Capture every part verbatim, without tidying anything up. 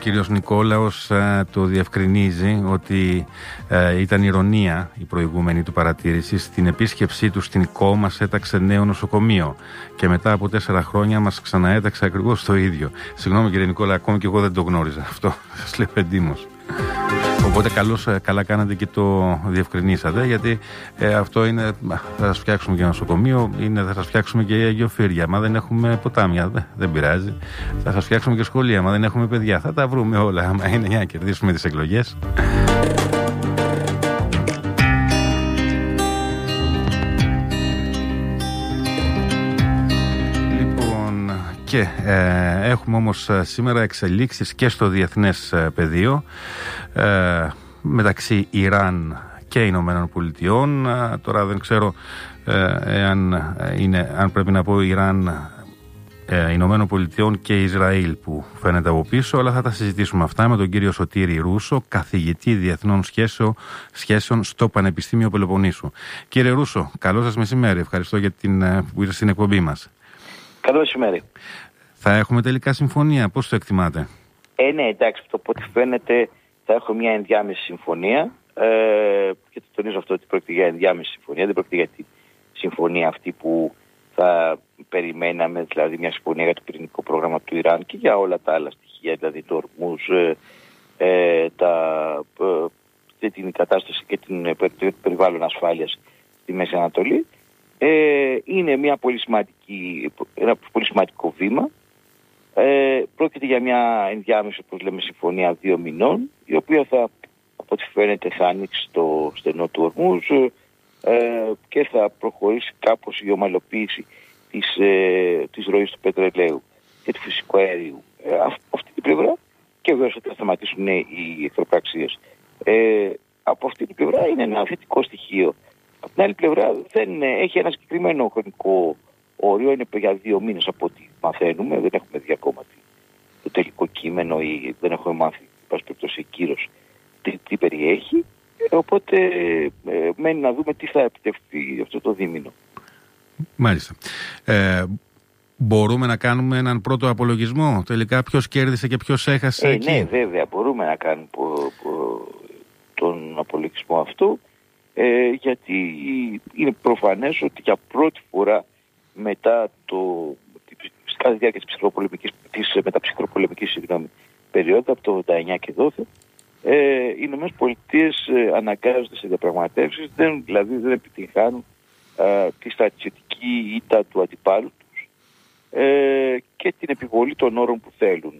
κύριος Νικόλαος ε, το διευκρινίζει ότι ε, ήταν ηρωνία η προηγούμενη του παρατήρηση. Στην επίσκεψή του στην ΚΟ μας έταξε νέο νοσοκομείο και μετά από τέσσερα χρόνια μας ξαναέταξε ακριβώς το ίδιο. Συγγνώμη κύριε Νικόλα, ακόμη και εγώ δεν το γνώριζα αυτό, σας λέω εντύμως. Οπότε καλώς, καλά κάνατε και το διευκρινίσατε, γιατί ε, αυτό είναι, θα σας φτιάξουμε και ένα νοσοκομείο, είναι, θα σας φτιάξουμε και αγιοφύρια, μα δεν έχουμε ποτάμια, δεν, δεν πειράζει. Θα σας φτιάξουμε και σχολεία, μα δεν έχουμε παιδιά, θα τα βρούμε όλα, άμα είναι για να κερδίσουμε τις εκλογές. Και ε, έχουμε όμως σήμερα εξελίξεις και στο διεθνές ε, πεδίο ε, μεταξύ Ιράν και Ηνωμένων Πολιτειών. Ε, τώρα δεν ξέρω ε, εάν είναι, αν πρέπει να πω Ιράν, ε, Ηνωμένων Πολιτειών και Ισραήλ που φαίνεται από πίσω, αλλά θα τα συζητήσουμε αυτά με τον κύριο Σωτήρη Ρούσο, καθηγητή διεθνών σχέσεων, σχέσεων στο Πανεπιστήμιο Πελοποννήσου. Κύριε Ρούσο, καλό σας μεσημέρι. Ευχαριστώ για την, που ήρθατε στην εκπομπή μας. Καλό μεσημέρι. Θα έχουμε τελικά συμφωνία, πώς το εκτιμάτε? Ε, ναι, εντάξει, από ό,τι φαίνεται θα έχω μια ενδιάμεση συμφωνία ε, και το τονίζω αυτό ότι πρόκειται για ενδιάμεση συμφωνία, δεν πρόκειται για τη συμφωνία αυτή που θα περιμέναμε, δηλαδή μια συμφωνία για το πυρηνικό πρόγραμμα του Ιράν και για όλα τα άλλα στοιχεία, δηλαδή το ορμούς, ε, ε, τα, ε, την κατάσταση και την, το περιβάλλον ασφάλειας στη Μέση Ανατολή. Ε, είναι μια πολύ σημαντική, ένα πολύ σημαντικό βήμα. Ε, πρόκειται για μια ενδιάμεση, όπως λέμε, συμφωνία δύο μηνών, η οποία θα, από ό,τι φαίνεται, θα ανοίξει το στενό του Ορμούζ ε, και θα προχωρήσει κάπως η ομαλοποίηση της, ε, της ροής του πετρελαίου και του φυσικού αερίου. Ε, από αυτή την πλευρά και βέβαια θα σταματήσουν οι εχθροπραξίες. Ε, από αυτή την πλευρά είναι ένα θετικό στοιχείο. Από την άλλη πλευρά δεν έχει ένα συγκεκριμένο χρονικό όριο, είναι για δύο μήνες από ό,τι μαθαίνουμε, δεν έχουμε δει ακόμα το τελικό κείμενο ή δεν έχουμε μάθει, πάση περιπτώσει, κύρος τι, τι περιέχει, οπότε ε, μένει να δούμε τι θα επιτευχθεί αυτό το δίμηνο. Μάλιστα. Ε, μπορούμε να κάνουμε έναν πρώτο απολογισμό, τελικά ποιος κέρδισε και ποιος έχασε ε, εκεί? Ναι, βέβαια, μπορούμε να κάνουμε πο, πο, τον απολογισμό αυτό. Ε, γιατί είναι προφανές ότι για πρώτη φορά μετά το, κατά τη διάρκεια της ψυχροπολεμικής, της μεταψυχροπολεμικής συγγνώμη, περίοδου, από το ογδόντα εννιά και δόθε, ε, οι Ηνωμένες Πολιτείες ε, αναγκάζονται σε διαπραγματεύσεις, δεν, δηλαδή δεν επιτυγχάνουν ε, τη στρατιωτική ήττα του αντιπάλου τους ε, και την επιβολή των όρων που θέλουν.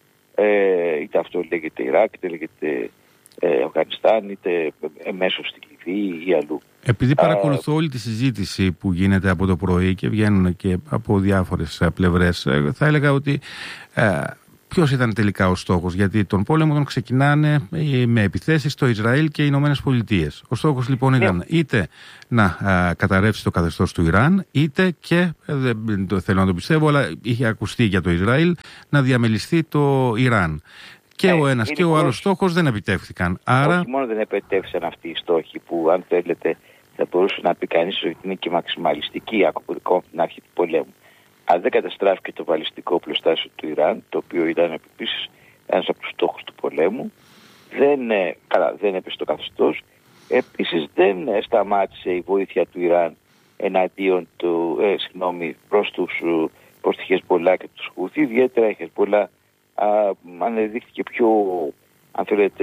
Ε, είτε αυτό λέγεται Ιράκ, είτε λέγεται Ε, Αφγανιστάν, είτε εμέσως στη Λιβύη ή αλλού. Επειδή παρακολουθώ όλη τη συζήτηση που γίνεται από το πρωί και βγαίνουν και από διάφορες πλευρές, θα έλεγα ότι ε, ποιος ήταν τελικά ο στόχος? Γιατί τον πόλεμο τον ξεκινάνε με επιθέσεις στο Ισραήλ και οι Ηνωμένες Πολιτείες. Ο στόχος λοιπόν ήταν ναι. είτε να α, καταρρεύσει το καθεστώς του Ιράν, είτε και, δεν το θέλω να το πιστεύω, αλλά είχε ακουστεί για το Ισραήλ, να διαμελιστεί το Ιράν. Και ναι, ο ένας και ο άλλος στόχος δεν επιτεύχθηκαν. Άρα... Όχι μόνο δεν επιτεύχθηκαν αυτοί οι στόχοι που, αν θέλετε, θα μπορούσε να πει κανείς ότι είναι και μαξιμαλιστική από την αρχή του πολέμου. Αν δεν καταστράφηκε το βαλιστικό οπλοστάσιο του Ιράν, το οποίο ήταν επίσης ένας από τους στόχους του πολέμου, δεν, καλά, δεν έπεσε το καθεστώς. Επίσης δεν σταμάτησε η βοήθεια του Ιράν εναντίον του, ε, συγγνώμη, προς, τους, προς τη Χεσμπολά και τους Χούθι, ιδιαίτερα η Χεσμπολά ανεδείχθηκε πιο, αν θέλετε,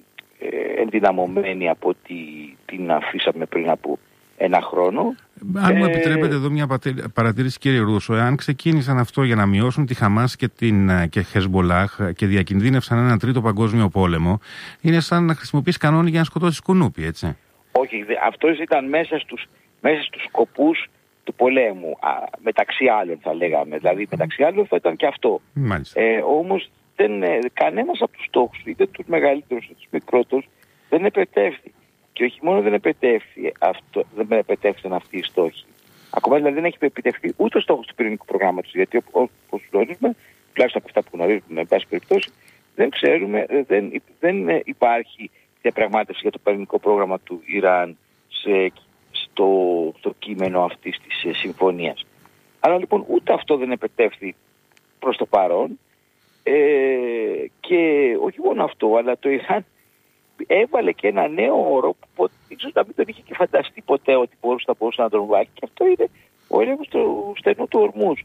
ενδυναμωμένη από ό,τι την αφήσαμε πριν από ένα χρόνο. Αν μου επιτρέπετε εδώ μια παρατήρηση, κύριε Ρούσο, εάν ξεκίνησαν αυτό για να μειώσουν τη Χαμάς και την και Χεσμπολάχ και διακινδύνευσαν έναν τρίτο παγκόσμιο πόλεμο, είναι σαν να χρησιμοποιείς κανόνι για να σκοτώσεις κουνούπι, έτσι? Όχι, αυτό ήταν μέσα στους, μέσα στους σκοπούς του πολέμου, α, μεταξύ άλλων θα λέγαμε, δηλαδή μεταξύ άλλων θα ήταν και αυτό. Ε, όμως δεν, ε, κανένας από τους στόχους, είτε τους μεγαλύτερους είτε τους μικρότερους, δεν επετεύχθη. Και όχι μόνο δεν επετεύχθη αυτό, δεν επετεύχθηκαν αυτοί οι στόχοι. Ακόμα δηλαδή δεν έχει επιτευχθεί ούτε ο στόχος του πυρηνικού προγράμματος, γιατί όπως γνωρίζουμε, τουλάχιστον από αυτά που γνωρίζουμε, εν πάση περιπτώσει, δεν ξέρουμε, δεν, δεν υπάρχει διαπραγμάτευση για το πυρηνικό πρόγραμμα του Ιράν σε Στο, στο κείμενο αυτής της ε, συμφωνίας. Άρα λοιπόν ούτε αυτό δεν επετεύχθη προς το παρόν ε, Και όχι μόνο αυτό, αλλά το Ιράν έβαλε και ένα νέο όρο που ίσως να μην τον είχε και φανταστεί ποτέ ότι μπορούσε, να μπορούσε να τον βάλει. Και αυτό είναι ο έλεγχος του στενού του Ορμούζ.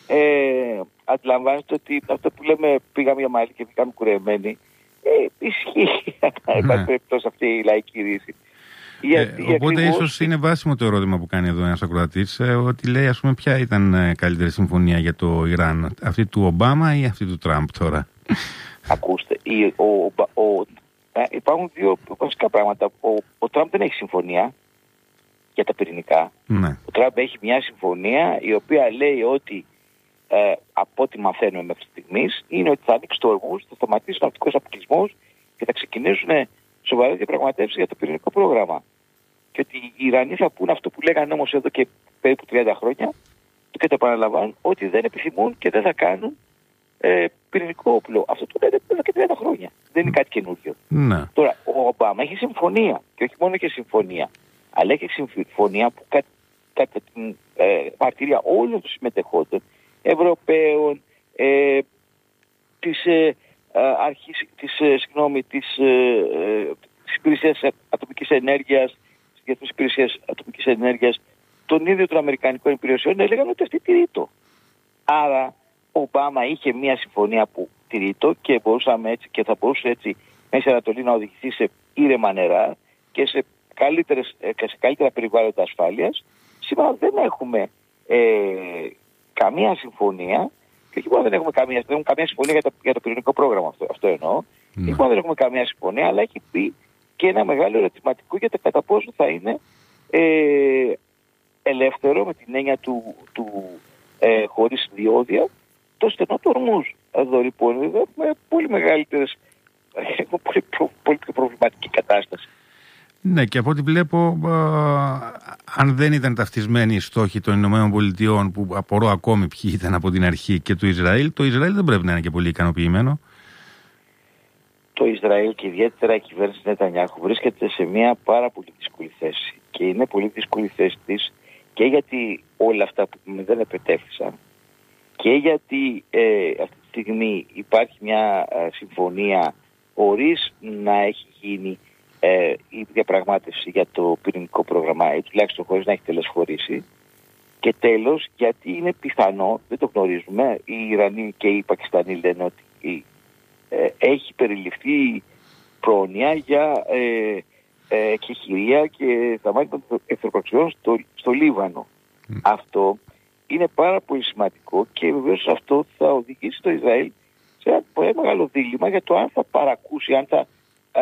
Ε, αντιλαμβάνεστε ότι αυτό που λέμε πήγαμε για μαλλί και βγήκαμε κουρεμένοι, ε, ισχύει. Υπάρχει περιπτώσει αυτή η λαϊκή ρίση. Ε, οπότε ακριβώς... ίσως είναι βάσιμο το ερώτημα που κάνει εδώ ένας ακροατής, ε, ότι λέει, ας πούμε, ποια ήταν ε, καλύτερη συμφωνία για το Ιράν, αυτή του Ομπάμα ή αυτή του Τραμπ τώρα? Ακούστε, η, ο, ο, ο, ε, υπάρχουν δύο βασικά πράγματα. Ο, ο Τραμπ δεν έχει συμφωνία για τα πυρηνικά. Ναι. Ο Τραμπ έχει μια συμφωνία η οποία λέει ότι ε, από ό,τι μαθαίνουμε μέχρι στιγμής είναι ότι θα ανοίξει το Ορμούζ, θα σταματήσει ο ναυτικός αποκλεισμός και θα ξεκινήσουν σοβαρές διαπραγματεύσεις για το πυρηνικό πρόγραμμα. Και ότι οι Ιρανοί θα πούν αυτό που λέγανε όμως εδώ και περίπου τριάντα χρόνια και το επαναλαμβάνουν, ότι δεν επιθυμούν και δεν θα κάνουν ε, πυρηνικό όπλο. Αυτό το λένε εδώ και τριάντα χρόνια. Δεν είναι κάτι καινούριο. Ναι. Τώρα, ο Ομπάμα έχει συμφωνία και όχι μόνο και συμφωνία, αλλά έχει συμφωνία που κα, κατά την ε, μαρτυρία όλων των συμμετεχόντων, Ευρωπαίων, ε, της, ε, αρχής, της, ε, συγγνώμη, της, ε, της υπηρεσίας ατομικής ενέργειας, της Διεθνούς Υπηρεσίας Ατομικής Ενέργειας, των ίδιων των Αμερικανικών υπηρεσιών, έλεγαν ότι αυτή τηρεί το. Άρα, ο Ομπάμα είχε μια συμφωνία που τηρεί το και μπορούσαμε έτσι και θα μπορούσε έτσι Μέση Ανατολή να οδηγηθεί σε ήρεμα νερά και σε, καλύτερες, και σε καλύτερα περιβάλλοντα ασφάλειας. Σήμερα δεν έχουμε ε, καμία συμφωνία. Και όχι μόνο δεν έχουμε καμία, δεν έχουμε καμία συμφωνία για το, για το πυρηνικό πρόγραμμα, αυτό, αυτό εννοώ. Ναι. Όχι μόνο δεν έχουμε καμία συμφωνία, αλλά έχει πει και ένα μεγάλο ερωτηματικό για το κατά πόσο θα είναι ε, ελεύθερο με την έννοια του, του ε, χωρίς διόδια το στενό του Ορμούζ. Εδώ λοιπόν έχουμε πολύ μεγαλύτερες, έχουμε πολύ, προ, πολύ πιο προβληματική κατάσταση. Ναι, και από ό,τι βλέπω, α, αν δεν ήταν ταυτισμένοι οι στόχοι των Ηνωμένων Πολιτειών, που απορώ ακόμη ποιοι ήταν από την αρχή, και του Ισραήλ, το Ισραήλ δεν πρέπει να είναι και πολύ ικανοποιημένο. Το Ισραήλ και ιδιαίτερα η κυβέρνηση Νετανιάχου βρίσκεται σε μια πάρα πολύ δύσκολη θέση. Και είναι πολύ δύσκολη θέση της και γιατί όλα αυτά που δεν επετέφθησαν και γιατί ε, αυτή τη στιγμή υπάρχει μια ε, συμφωνία χωρίς να έχει γίνει Ε, η διαπραγμάτευση για το πυρηνικό πρόγραμμα ή τουλάχιστον χωρίς να έχει τελεσφορήσει. Και τέλος, γιατί είναι πιθανό, δεν το γνωρίζουμε, οι Ιρανοί και οι Πακιστανοί λένε ότι ε, έχει περιληφθεί πρόνοια για ε, ε, κεχηρία και θαμάτη των εχθροπραξιών στο, στο Λίβανο. Mm. Αυτό είναι πάρα πολύ σημαντικό και βεβαίως αυτό θα οδηγήσει το Ισραήλ σε ένα πολύ μεγάλο δίλημμα για το αν θα παρακούσει, αν θα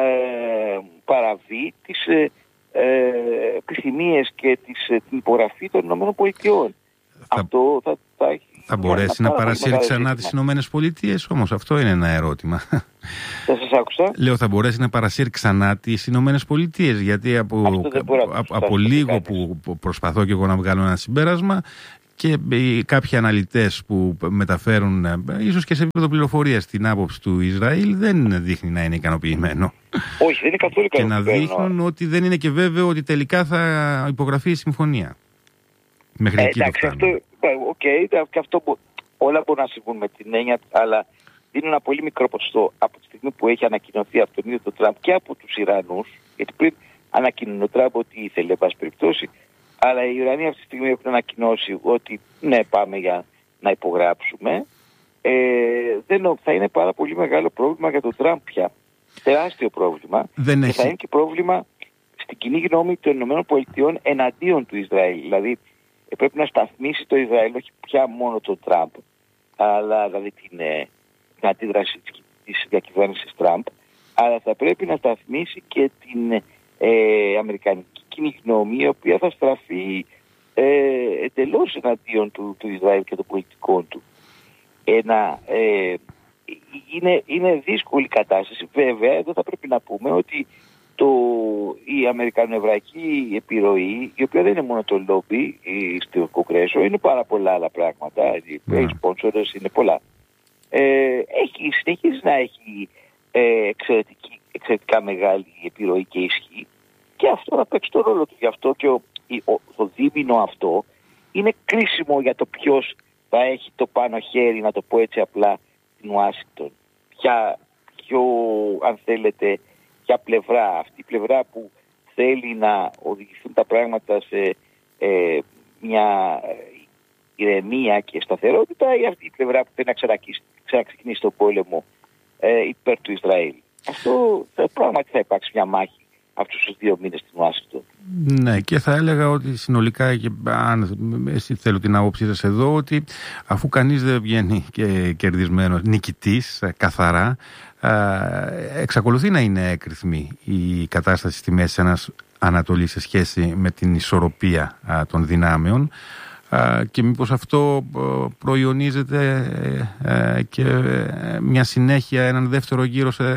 Ε, παραβεί τις ε, ε, επιθυμίες και τις, ε, την υπογραφή των Ηνωμένων Πολιτειών. Θα, αυτό θα, θα, έχει θα μπορέσει να παρασύρει ξανά τις Ηνωμένες Πολιτείες, όμως αυτό είναι ένα ερώτημα. Θα σας άκουσα. Λέω, θα μπορέσει να παρασύρει ξανά τις Ηνωμένες Πολιτείες, γιατί από, από, από λίγο που προσπαθώ και εγώ να βγάλω ένα συμπέρασμα, και κάποιοι αναλυτές που μεταφέρουν, ίσως και σε επίπεδο πληροφορίας, την άποψη του Ισραήλ, δεν δείχνει να είναι ικανοποιημένο. Όχι, δεν είναι καθόλου ικανοποιημένο. Και να δείχνουν ότι δεν είναι και βέβαιο ότι τελικά θα υπογραφεί η συμφωνία. Μέχρι εκεί το φτάνουμε. Οκ, και αυτό όλα μπορούν να συμβούν με την έννοια, αλλά δίνουν ένα πολύ μικρό ποσοστό από τη στιγμή που έχει ανακοινωθεί από τον ίδιο τον Τραμπ και από τους Ιρανούς, γιατί πριν ανακοινώνει ο Τραμπ ότι ήθελε, εν πάση περιπτώσει. Αλλά οι Ιρανοί αυτή τη στιγμή έχουν ανακοινώσει ότι ναι, πάμε για να υπογράψουμε. Ε, δεν, θα είναι πάρα πολύ μεγάλο πρόβλημα για τον Τραμπ πια. Τεράστιο πρόβλημα. Δεν και έχει. θα είναι και πρόβλημα στην κοινή γνώμη των ΗΠΑ εναντίον του Ισραήλ. Δηλαδή ε, πρέπει να σταθμίσει το Ισραήλ, όχι πια μόνο τον Τραμπ, αλλά δηλαδή την, ε, την αντίδραση της, της διακυβέρνησης Τραμπ, αλλά θα πρέπει να σταθμίσει και την ε, αμερικανική κοινή γνώμη, η οποία θα στραφεί ε, εντελώς εναντίον του, του Ισραήλ και των πολιτικών του. Ένα, ε, είναι, είναι δύσκολη κατάσταση. Βέβαια, εδώ θα πρέπει να πούμε ότι το, η αμερικανοεβραϊκή επιρροή, η οποία δεν είναι μόνο το λόμπι στο Κογκρέσο, είναι πάρα πολλά άλλα πράγματα. Οι yeah. sponsors είναι πολλά. Ε, έχει, συνεχίζει να έχει ε, εξαιρετικά μεγάλη επιρροή και ισχύ. Και αυτό θα παίξει το ρόλο του. Γι' αυτό και ο, ο, το δίμηνο αυτό είναι κρίσιμο για το ποιος θα έχει το πάνω χέρι, να το πω έτσι απλά, στην Ουάσιγκτον. Ποια, πιο, αν θέλετε, για πλευρά. Αυτή η πλευρά που θέλει να οδηγηθούν τα πράγματα σε ε, μια ηρεμία και σταθερότητα, ή αυτή η πλευρά που θέλει να ξαναξεκινήσει τον πόλεμο ε, υπέρ του Ισραήλ. Αυτό θα, πράγματι θα υπάρξει μια μάχη αυτούς τους δύο μήνες στην Ουάσιγκτον. Ναι, και θα έλεγα ότι συνολικά, και αν εσύ θέλω την άποψή σας εδώ, ότι αφού κανείς δεν βγαίνει και κερδισμένος, νικητής, καθαρά, εξακολουθεί να είναι έκρηθμη η κατάσταση στη Μέση Ανατολή σε σχέση με την ισορροπία των δυνάμεων, και μήπως αυτό προϊονίζεται και μια συνέχεια, έναν δεύτερο γύρο σε...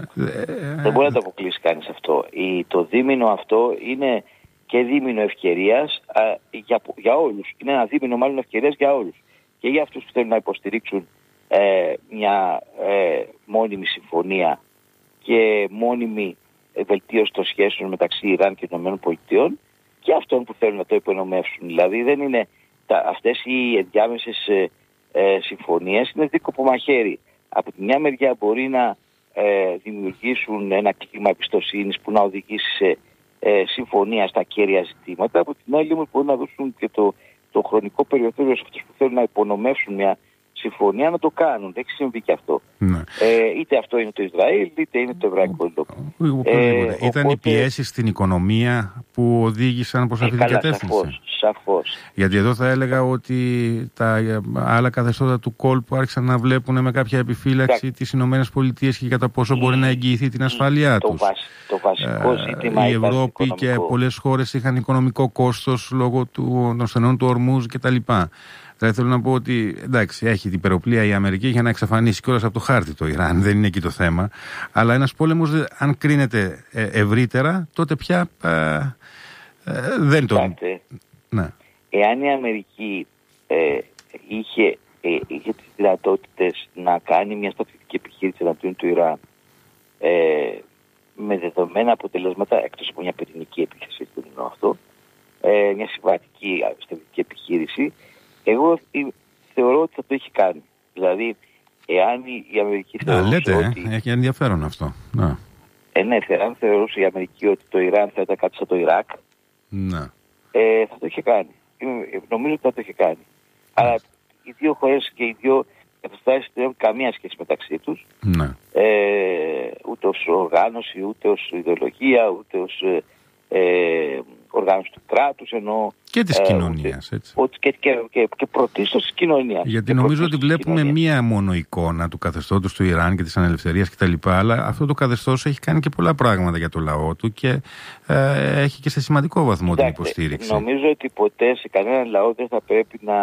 Δεν μπορεί να το αποκλείσει κανείς αυτό. Το δίμηνο αυτό είναι και δίμηνο ευκαιρίας για, για όλους. Είναι ένα δίμηνο μάλλον ευκαιρίας για όλους. Και για αυτούς που θέλουν να υποστηρίξουν ε, μια ε, μόνιμη συμφωνία και μόνιμη βελτίωση των σχέσεων μεταξύ Ιράν και ΗΠΑ, και αυτών που θέλουν να το υπονομεύσουν. Δηλαδή δεν είναι τα, αυτές οι ενδιάμεσες ε, ε, συμφωνίες είναι δίκοπο μαχαίρι. Από τη μια μεριά μπορεί να ε, δημιουργήσουν ένα κλίμα εμπιστοσύνης που να οδηγήσει σε ε, συμφωνία στα κέρια ζητήματα. Από την άλλη μπορεί να δώσουν και το, το χρονικό περιθώριο σε αυτούς που θέλουν να υπονομεύσουν μια συμφωνία να το κάνουν. Δεν έχει συμβεί και αυτό. Ναι. Ε, είτε αυτό είναι το Ισραήλ, είτε είναι το εβραϊκό λόμπι. Ε, Ήταν οπότε... οι πιέσεις στην οικονομία που οδήγησαν προς αυτή την κατεύθυνση. Σαφώς, σαφώς. Γιατί εδώ θα έλεγα ότι τα άλλα καθεστώτα του κόλπου άρχισαν να βλέπουν με κάποια επιφύλαξη τις Ηνωμένες Πολιτείες και κατά πόσο μπορεί να εγγυηθεί την ασφαλειά το τους. Βασ, το βασικό ζήτημα η Ευρώπη και πολλές χώρες είχαν οικονομικό κόστος λόγω του, των στενών του Ορμούζ κτλ. Δηλαδή θέλω να πω ότι εντάξει, έχει την υπεροπλία η Αμερική για να εξαφανίσει κιόλας από το χάρτη το Ιράν, δεν είναι εκεί το θέμα. Αλλά ένας πόλεμος, αν κρίνεται ευρύτερα, τότε πια ε, ε, δεν το. Κοιτάτε, ναι. Εάν η Αμερική ε, είχε, ε, είχε τις δυνατότητες να κάνει μια στρατιωτική επιχείρηση εναντίον του Ιράν ε, με δεδομένα αποτελέσματα, εκτός από μια πυρηνική επίθεση, δεν εννοώ αυτό, ε, μια συμβατική στρατιωτική επιχείρηση, εγώ θεωρώ ότι θα το έχει κάνει. Δηλαδή, εάν η Αμερική θεωρούσε λέτε, ότι... Ε, έχει ενδιαφέρον αυτό. Να. Ε, ναι, αν θεωρούσε η Αμερική ότι το Ιράν θα ήταν κάτι σαν το Ιράκ, να. Ε, θα το είχε κάνει. Νομίζω ότι θα το είχε κάνει. Mm. Αλλά οι δύο χώρες και οι δύο καταστάσεις δεν έχουν καμία σχέση μεταξύ τους. Ναι. Ε, ούτε ως οργάνωση, ούτε ως ιδεολογία, ούτε ως... Ε, οργάνωση του κράτους, ενώ και της ε, κοινωνίας, έτσι. Ότι και, και, και, και πρωτίστως της κοινωνίας. Γιατί νομίζω ότι βλέπουμε μία μόνο εικόνα του καθεστώτος του Ιράν και της ανελευθερίας κτλ. Αλλά αυτό το καθεστώς έχει κάνει και πολλά πράγματα για το λαό του και ε, έχει και σε σημαντικό βαθμό την υποστήριξη. Νομίζω ότι ποτέ σε κανέναν λαό δεν θα πρέπει να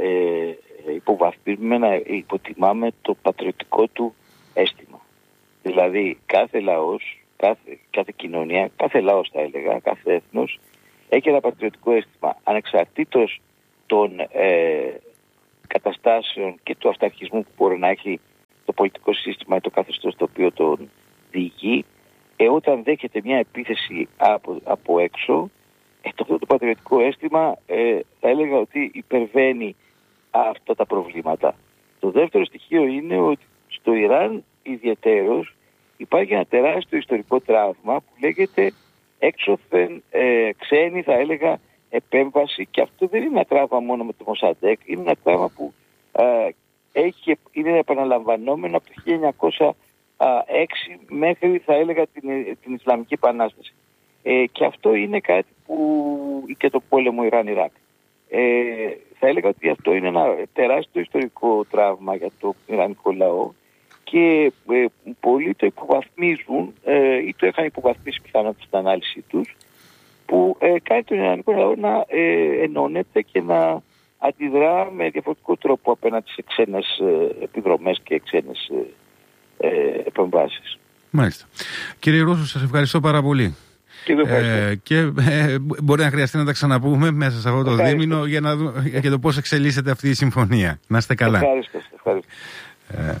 ε, υποβαθμίζουμε, να υποτιμάμε το πατριωτικό του αίσθημα. Δηλαδή κάθε λαός, Κάθε, κάθε κοινωνία, κάθε λαός θα έλεγα, κάθε έθνος έχει ένα πατριωτικό αίσθημα ανεξαρτήτως των ε, καταστάσεων και του αυταρχισμού που μπορεί να έχει το πολιτικό σύστημα ή το καθεστώς το οποίο τον διηγεί. Ε, όταν δέχεται μια επίθεση από, από έξω, ε, το, αυτό το πατριωτικό αίσθημα ε, θα έλεγα ότι υπερβαίνει αυτά τα προβλήματα. Το δεύτερο στοιχείο είναι ότι στο Ιράν ιδιαιτέρως υπάρχει ένα τεράστιο ιστορικό τραύμα που λέγεται έξωθεν ε, ξένη, θα έλεγα, επέμβαση, και αυτό δεν είναι ένα τραύμα μόνο με το Μοσαντέκ, είναι ένα τραύμα που ε, έχει, είναι επαναλαμβανόμενο από το χίλια εννιακόσια έξι μέχρι, θα έλεγα, την, την Ισλαμική Επανάσταση. Ε, και αυτό είναι κάτι που... και το πόλεμο Ιράν-Ιράκ. Ε, θα έλεγα ότι αυτό είναι ένα τεράστιο ιστορικό τραύμα για το ιρανικό λαό και ε, πολλοί το υποβαθμίζουν ε, ή το είχαν υποβαθμίσει πιθανότητα στην ανάλυση τους, που ε, κάνει τον ιρανικό λαό να ε, ενώνεται και να αντιδρά με διαφορετικό τρόπο απέναντι σε ξένες ε, επιδρομές και ξένες ε, ε, επεμβάσεις. Μάλιστα. Κύριε Ρούσο, σας ευχαριστώ πάρα πολύ. Και, ε, και ε, μπορεί να χρειαστεί να τα ξαναπούμε μέσα σε αυτό το δίμηνο για, να δω, για το πώς εξελίσσεται αυτή η συμφωνία. Να είστε καλά. Ευχαριστώ. ευχαριστώ. Ε,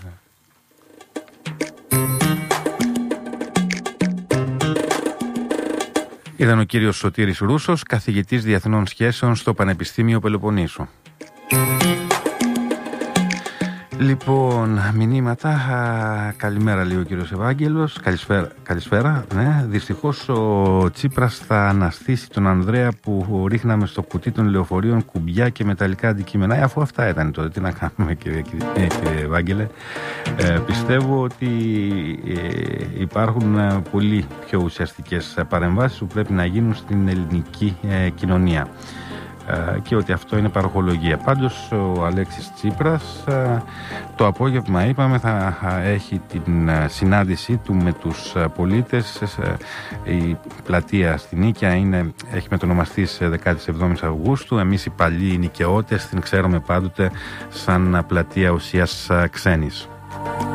Ήταν ο κύριος Σωτήρης Ρούσος, καθηγητής Διεθνών Σχέσεων στο Πανεπιστήμιο Πελοποννήσου. Λοιπόν, μηνύματα. Καλημέρα, λέει ο κύριος Ευάγγελος. Καλησπέρα, καλησπέρα. Ναι. Δυστυχώς ο Τσίπρας θα αναστήσει τον Ανδρέα που ρίχναμε στο κουτί των λεωφορείων κουμπιά και μεταλλικά αντικείμενα. Ε, αφού αυτά ήταν τότε, τι να κάνουμε, κύριε, κύριε, κύριε Ευάγγελε. Ε, πιστεύω ότι ε, υπάρχουν πολύ πιο ουσιαστικές παρεμβάσεις που πρέπει να γίνουν στην ελληνική ε, κοινωνία. Και ότι αυτό είναι παροχολογία. Πάντως ο Αλέξης Τσίπρας το απόγευμα, είπαμε, θα έχει την συνάντησή του με τους πολίτες. Η πλατεία στην Νίκαια είναι, έχει μετονομαστεί σε δεκαεπτά Αυγούστου. Εμείς οι παλιοί νοικαιώτες την ξέρουμε πάντοτε σαν πλατεία ουσίας ξένης.